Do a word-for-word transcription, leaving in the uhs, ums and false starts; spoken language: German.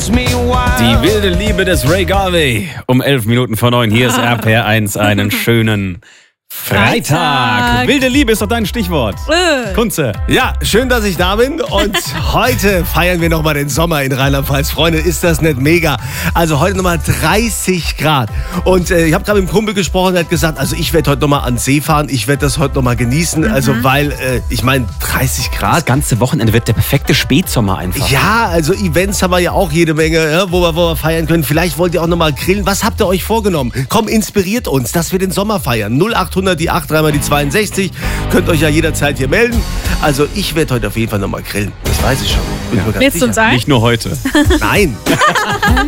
Die wilde Liebe des Ray Garvey. Um elf Minuten vor neun. Hier ist R P R eins. Einen schönen Freitag. Freitag. Wilde Liebe ist doch dein Stichwort. Äh. Kunze. Ja, schön, dass ich da bin und heute feiern wir nochmal den Sommer in Rheinland-Pfalz. Freunde, ist das nicht mega? Also heute nochmal dreißig Grad und äh, ich habe gerade mit dem Kumpel gesprochen, der hat gesagt, also ich werde heute nochmal an See fahren, ich werde das heute nochmal genießen, mhm. also weil, äh, ich meine, dreißig Grad. Das ganze Wochenende wird der perfekte Spätsommer einfach. Ja, also Events haben wir ja auch jede Menge, ja, wo, wir, wo wir feiern können. Vielleicht wollt ihr auch nochmal grillen. Was habt ihr euch vorgenommen? Komm, inspiriert uns, dass wir den Sommer feiern. null acht hundert die acht, dreimal die zweiundsechzig. Könnt euch ja jederzeit hier melden. Also ich werde heute auf jeden Fall nochmal grillen. Das weiß ich schon. Bin Ja. mir ganz Willst du uns sicher. sagen? Nicht nur heute. Nein.